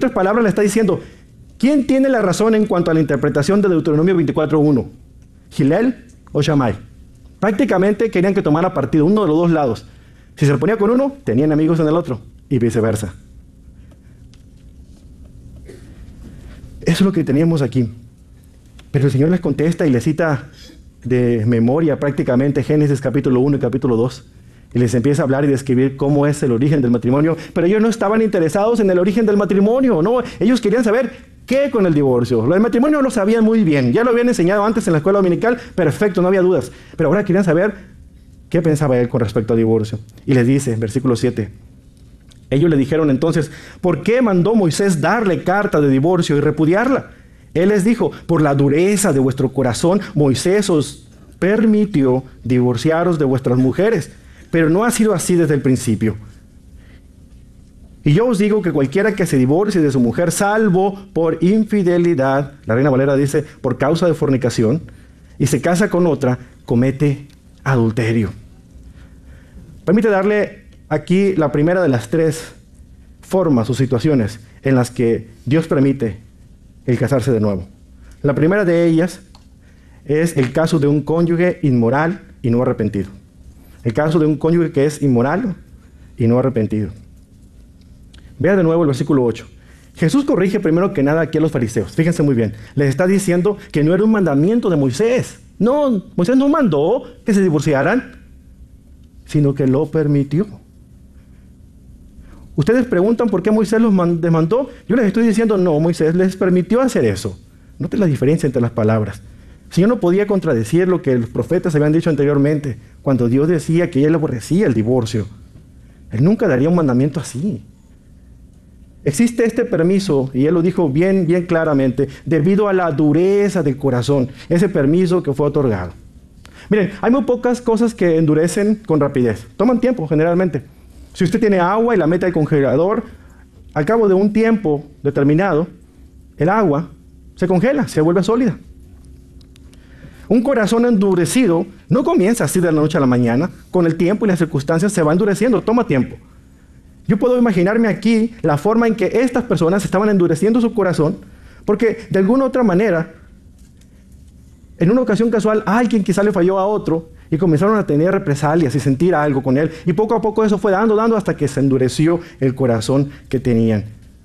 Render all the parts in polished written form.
otras palabras, le está diciendo, ¿quién tiene la razón en cuanto a la interpretación de Deuteronomio 24:1? ¿Gilel o Shammai? Prácticamente querían que tomara partido, uno de los dos lados. Si se le ponía con uno, tenían amigos en el otro, y viceversa. Eso es lo que teníamos aquí. Pero el Señor les contesta y les cita de memoria prácticamente Génesis capítulo 1 y capítulo 2. Y les empieza a hablar y describir cómo es el origen del matrimonio. Pero ellos no estaban interesados en el origen del matrimonio, no. Ellos querían saber qué con el divorcio. Lo del matrimonio lo sabían muy bien. Ya lo habían enseñado antes en la escuela dominical. Perfecto, no había dudas. Pero ahora querían saber qué pensaba él con respecto al divorcio. Y les dice, versículo 7. Ellos le dijeron entonces, ¿por qué mandó Moisés darle carta de divorcio y repudiarla? Él les dijo, por la dureza de vuestro corazón, Moisés os permitió divorciaros de vuestras mujeres. Pero no ha sido así desde el principio. Y yo os digo que cualquiera que se divorcie de su mujer, salvo por infidelidad, la Reina Valera dice, por causa de fornicación, y se casa con otra, comete adulterio. Permite darle aquí la primera de las tres formas o situaciones en las que Dios permite el casarse de nuevo. La primera de ellas es el caso de un cónyuge inmoral y no arrepentido. El caso de un cónyuge que es inmoral y no arrepentido. Vea de nuevo el versículo 8. Jesús corrige primero que nada aquí a los fariseos. Fíjense muy bien. Les está diciendo que no era un mandamiento de Moisés. No, Moisés no mandó que se divorciaran, sino que lo permitió. Ustedes preguntan por qué Moisés los demandó. Yo les estoy diciendo, no, Moisés les permitió hacer eso. Noten la diferencia entre las palabras. El Señor no podía contradecir lo que los profetas habían dicho anteriormente, cuando Dios decía que Él aborrecía el divorcio. Él nunca daría un mandamiento así. Existe este permiso, y Él lo dijo bien claramente, debido a la dureza del corazón, ese permiso que fue otorgado. Miren, hay muy pocas cosas que endurecen con rapidez. Toman tiempo, generalmente. Si usted tiene agua y la mete al congelador, al cabo de un tiempo determinado, el agua se congela, se vuelve sólida. Un corazón endurecido no comienza así de la noche a la mañana. Con el tiempo y las circunstancias se va endureciendo, toma tiempo. Yo puedo imaginarme aquí la forma en que estas personas estaban endureciendo su corazón, porque de alguna otra manera, en una ocasión casual, alguien quizá le falló a otro y comenzaron a tener represalias y sentir algo con él. Y poco a poco eso fue dando hasta que se endureció el corazón que tenían.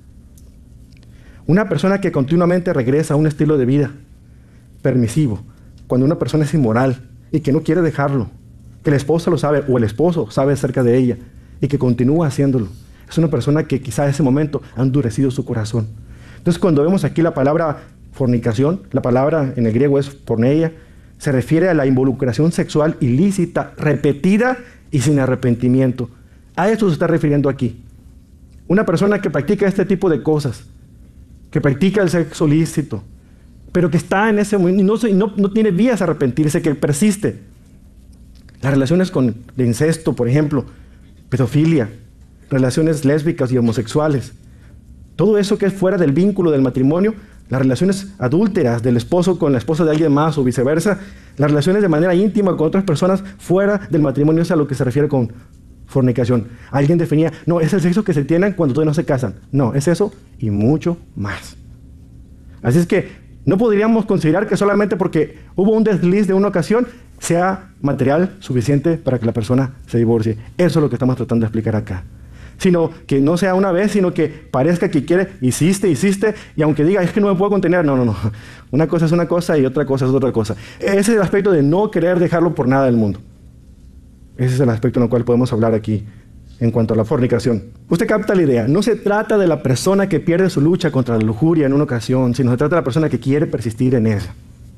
Una persona que continuamente regresa a un estilo de vida permisivo, cuando una persona es inmoral y que no quiere dejarlo, que la esposa lo sabe o el esposo sabe acerca de ella y que continúa haciéndolo, es una persona que quizá en ese momento ha endurecido su corazón. Entonces, cuando vemos aquí la palabra fornicación, la palabra en el griego es porneia, se refiere a la involucración sexual ilícita, repetida y sin arrepentimiento. A eso se está refiriendo aquí. Una persona que practica este tipo de cosas, que practica el sexo ilícito, pero que está en ese momento y no tiene vías a arrepentirse, que persiste. Las relaciones de incesto, por ejemplo, pedofilia, relaciones lésbicas y homosexuales, todo eso que es fuera del vínculo del matrimonio, las relaciones adúlteras del esposo con la esposa de alguien más o viceversa, las relaciones de manera íntima con otras personas fuera del matrimonio, es a lo que se refiere con fornicación. Alguien definía, no, es el sexo que se tienen cuando todavía no se casan. No, es eso y mucho más. Así es que no podríamos considerar que solamente porque hubo un desliz de una ocasión sea material suficiente para que la persona se divorcie. Eso es lo que estamos tratando de explicar acá. Sino que no sea una vez, sino que parezca que quiere, hiciste, y aunque diga, es que no me puedo contener, no. Una cosa es una cosa y otra cosa es otra cosa. Ese es el aspecto de no querer dejarlo por nada del mundo. Ese es el aspecto en el cual podemos hablar aquí en cuanto a la fornicación. Usted capta la idea. No se trata de la persona que pierde su lucha contra la lujuria en una ocasión, sino se trata de la persona que quiere persistir en ella.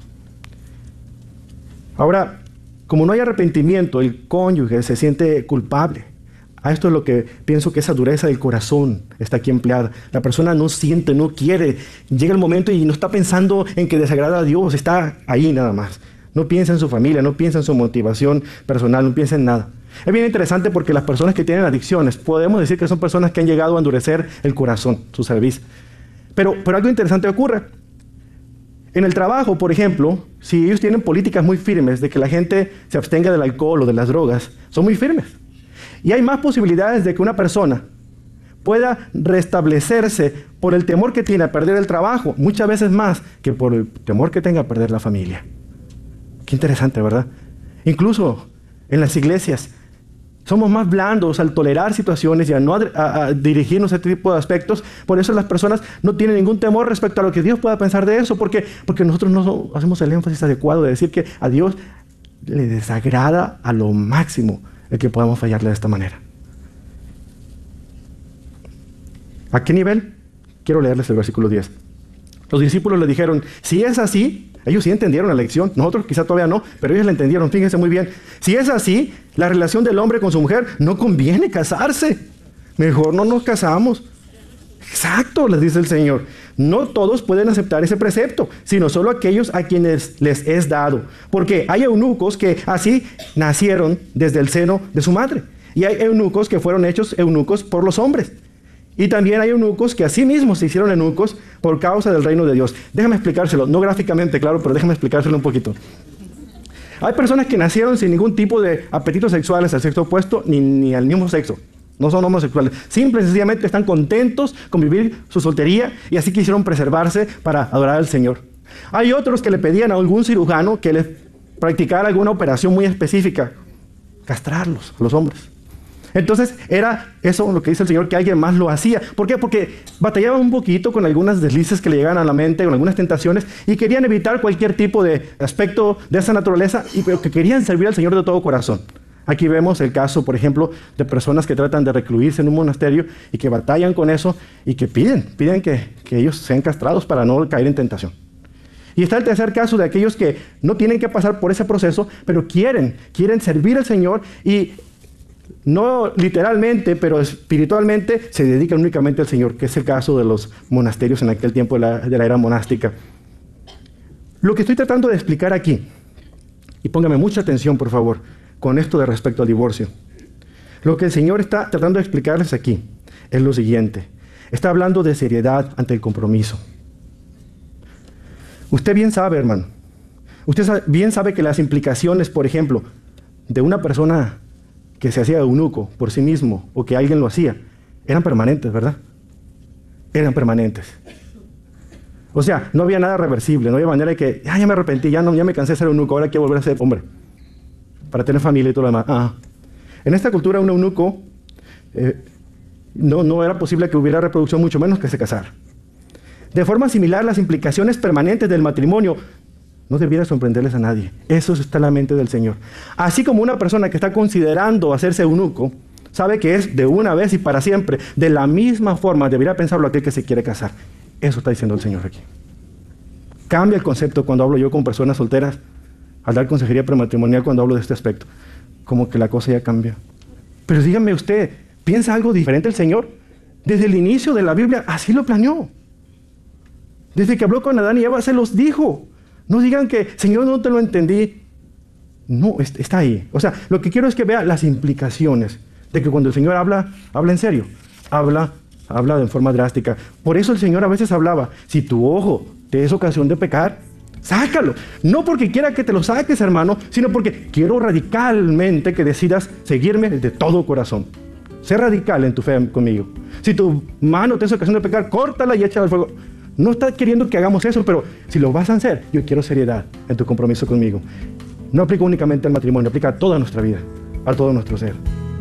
Ahora, como no hay arrepentimiento, el cónyuge se siente culpable. A esto es lo que pienso que esa dureza del corazón está aquí empleada. La persona no siente, no quiere. Llega el momento y no está pensando en que desagrada a Dios, está ahí nada más. No piensa en su familia, no piensa en su motivación personal, no piensa en nada. Es bien interesante porque las personas que tienen adicciones, podemos decir que son personas que han llegado a endurecer el corazón, su cerviz. Pero algo interesante ocurre. En el trabajo, por ejemplo, si ellos tienen políticas muy firmes de que la gente se abstenga del alcohol o de las drogas, son muy firmes. Y hay más posibilidades de que una persona pueda restablecerse por el temor que tiene a perder el trabajo, muchas veces más que por el temor que tenga a perder la familia. Qué interesante, ¿verdad? Incluso en las iglesias somos más blandos al tolerar situaciones y a no a dirigirnos a este tipo de aspectos. Por eso las personas no tienen ningún temor respecto a lo que Dios pueda pensar de eso, porque nosotros no hacemos el énfasis adecuado de decir que a Dios le desagrada a lo máximo el que podamos fallarle de esta manera. ¿A qué nivel? Quiero leerles el versículo 10. Los discípulos le dijeron, si es así, ellos sí entendieron la lección, nosotros quizá todavía no, pero ellos la entendieron, fíjense muy bien. Si es así, la relación del hombre con su mujer, no conviene casarse. Mejor no nos casamos. Exacto, les dice el Señor. No todos pueden aceptar ese precepto, sino solo aquellos a quienes les es dado. Porque hay eunucos que así nacieron desde el seno de su madre. Y hay eunucos que fueron hechos eunucos por los hombres. Y también hay eunucos que así mismos se hicieron eunucos por causa del reino de Dios. Déjame explicárselo, no gráficamente, claro, pero déjame explicárselo un poquito. Hay personas que nacieron sin ningún tipo de apetitos sexuales al sexo opuesto ni al mismo sexo. No son homosexuales. Simple y sencillamente están contentos con vivir su soltería y así quisieron preservarse para adorar al Señor. Hay otros que le pedían a algún cirujano que les practicara alguna operación muy específica. Castrarlos, a los hombres. Entonces era eso lo que dice el Señor, que alguien más lo hacía. ¿Por qué? Porque batallaban un poquito con algunas deslices que le llegaban a la mente, con algunas tentaciones, y querían evitar cualquier tipo de aspecto de esa naturaleza, pero que querían servir al Señor de todo corazón. Aquí vemos el caso, por ejemplo, de personas que tratan de recluirse en un monasterio y que batallan con eso y que piden que ellos sean castrados para no caer en tentación. Y está el tercer caso de aquellos que no tienen que pasar por ese proceso, pero quieren servir al Señor y no literalmente, pero espiritualmente se dedican únicamente al Señor, que es el caso de los monasterios en aquel tiempo de la era monástica. Lo que estoy tratando de explicar aquí, y póngame mucha atención por favor, con esto de respecto al divorcio. Lo que el Señor está tratando de explicarles aquí es lo siguiente. Está hablando de seriedad ante el compromiso. Usted bien sabe, hermano, bien sabe que las implicaciones, por ejemplo, de una persona que se hacía eunuco por sí mismo o que alguien lo hacía, eran permanentes, ¿verdad? Eran permanentes. O sea, no había nada reversible, no había manera de que, ya me arrepentí, ya me cansé de ser eunuco, ahora quiero volver a ser hombre, para tener familia y todo lo demás. En esta cultura un eunuco no era posible que hubiera reproducción, mucho menos que se casara. De forma similar, las implicaciones permanentes del matrimonio no debiera sorprenderles a nadie. Eso está en la mente del Señor. Así como una persona que está considerando hacerse eunuco, sabe que es de una vez y para siempre, de la misma forma debería pensarlo aquel que se quiere casar. Eso está diciendo el Señor aquí. Cambia el concepto cuando hablo yo con personas solteras, al dar consejería prematrimonial cuando hablo de este aspecto. Como que la cosa ya cambia. Pero dígame usted, ¿piensa algo diferente el Señor? Desde el inicio de la Biblia, así lo planeó. Desde que habló con Adán y Eva, se los dijo. No digan que, Señor, no te lo entendí. No, está ahí. O sea, lo que quiero es que vea las implicaciones de que cuando el Señor habla en serio. Habla de forma drástica. Por eso el Señor a veces hablaba, si tu ojo te es ocasión de pecar, sácalo. No porque quiera que te lo saques, hermano, sino porque quiero radicalmente que decidas seguirme de todo corazón. Sé radical en tu fe conmigo. Si tu mano te es ocasión de pecar, córtala y échala al fuego. No está queriendo que hagamos eso, pero si lo vas a hacer, yo quiero seriedad en tu compromiso conmigo. No aplica únicamente al matrimonio, aplica a toda nuestra vida, a todo nuestro ser.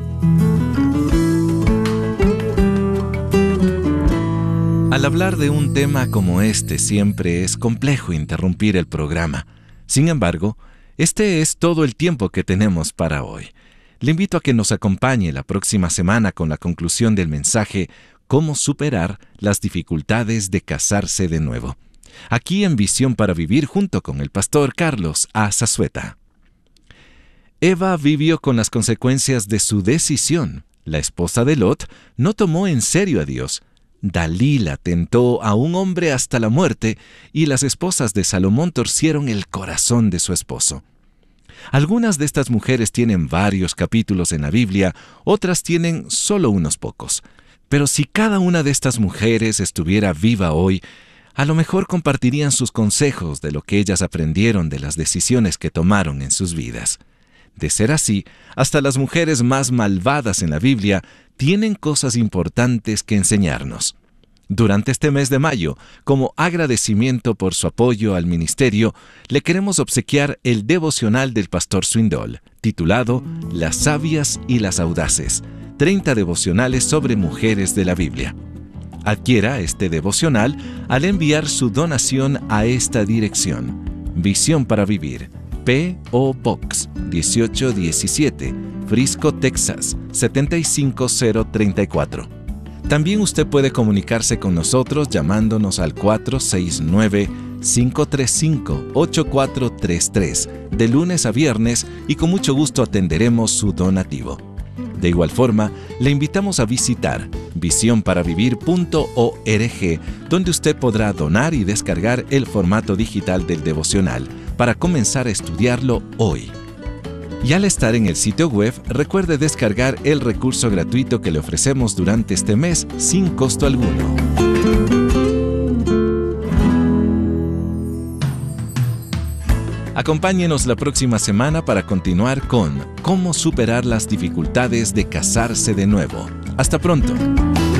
Al hablar de un tema como este, siempre es complejo interrumpir el programa. Sin embargo, este es todo el tiempo que tenemos para hoy. Le invito a que nos acompañe la próxima semana con la conclusión del mensaje Cómo superar las dificultades de casarse de nuevo. Aquí en Visión para Vivir junto con el pastor Carlos A. Zazueta. Eva vivió con las consecuencias de su decisión. La esposa de Lot no tomó en serio a Dios. Dalila tentó a un hombre hasta la muerte y las esposas de Salomón torcieron el corazón de su esposo. Algunas de estas mujeres tienen varios capítulos en la Biblia, otras tienen solo unos pocos. Pero si cada una de estas mujeres estuviera viva hoy, a lo mejor compartirían sus consejos de lo que ellas aprendieron de las decisiones que tomaron en sus vidas. De ser así, hasta las mujeres más malvadas en la Biblia tienen cosas importantes que enseñarnos. Durante este mes de mayo, como agradecimiento por su apoyo al ministerio, le queremos obsequiar el devocional del Pastor Swindoll, titulado Las sabias y las audaces, 30 devocionales sobre mujeres de la Biblia. Adquiera este devocional al enviar su donación a esta dirección: Visión para Vivir, P.O. Box 1817, Frisco, Texas 75034. También usted puede comunicarse con nosotros llamándonos al 469-535-8433 de lunes a viernes y con mucho gusto atenderemos su donativo. De igual forma, le invitamos a visitar visionparavivir.org, donde usted podrá donar y descargar el formato digital del devocional para comenzar a estudiarlo hoy. Y al estar en el sitio web, recuerde descargar el recurso gratuito que le ofrecemos durante este mes sin costo alguno. Acompáñenos la próxima semana para continuar con Cómo superar las dificultades de casarse de nuevo. Hasta pronto.